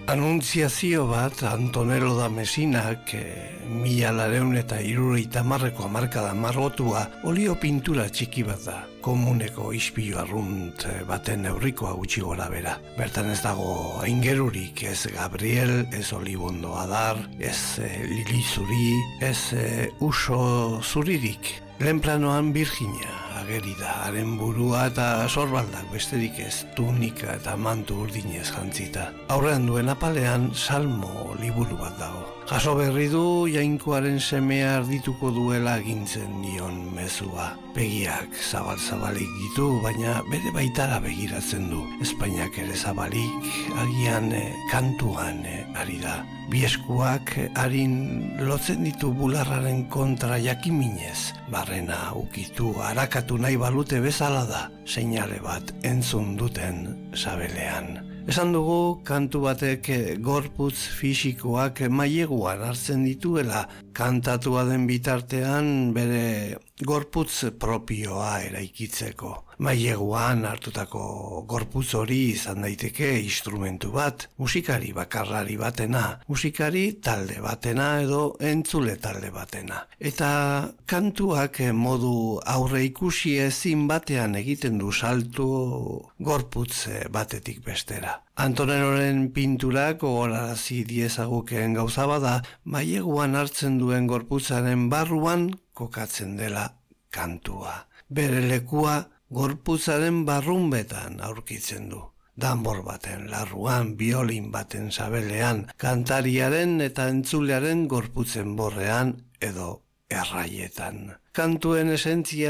Anuntziazio bat Antonello da Messinak 1970ko hamarkada margotua olio pintura txiki bat da. Komuneko ispilu arrunt baten neurrikoa gutxi gora bera. Bertan ez dago aingerurik, ez Gabriel, ez Olibondo Adar, ez Lili Zuri, ez Uso Zuririk. Lehen planoan Virginia ageri da, haren burua eta sorbaldak besterik ez, tunika eta mantu urdinez jantzita. Aurrean duen apalean Salmo liburu bat dago. Jaso berri du Jainkoaren semea ardituko duela agintzen dion mezua. Begiak zabal-zabalik ditu, baina bere baitara begiratzen du. Espainiak ere zabalik, agian kantuan ari da. Bi eskuak harin lotzen ditu bularraren kontra jakiminez. Barrena ukitu, harakatu nahi balute bezala da, seinale bat entzun duten sabelean. Esan dugu kantu batek gorputz fisikoak maileguan hartzen dituela, kantatua den bitartean bere gorputz propioa eraikitzeko. Maileguan hartutako gorputz hori izan daiteke instrumentu bat, musikari bakarlari batena, musikari talde batena edo entzule talde batena. Eta kantuak modu aurre ikusi ezin batean egiten du saltu gorputz batetik bestera. Antonelloren pinturak gogorarazi diezagukeen gauza bada, maileguan hartzen duen gorputzaren barruan kokatzen dela kantua. Bere lekua gorputzaren barrunbetan aurkitzen du. Danbor baten larruan, biolin baten sabelean, kantariaren eta entzulearen gorputzen borrean edo erraietan. Kantuen esentzia